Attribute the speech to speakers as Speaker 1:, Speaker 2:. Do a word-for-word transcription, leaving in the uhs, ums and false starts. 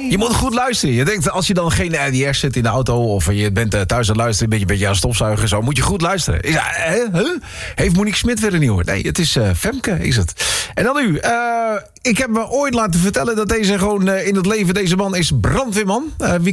Speaker 1: Je moet goed luisteren. Je denkt, als je dan geen R D S zit in de auto... of je bent uh, thuis aan het luisteren, een beetje, beetje aan het stofzuigen... zo, moet je goed luisteren. Is, uh, huh? Heeft Monique Smit weer een nieuwe? Nee, het is uh, Femke, is het. En dan nu. Uh, ik heb me ooit laten vertellen dat deze gewoon uh, in het leven... deze man is brandweerman. Uh, wie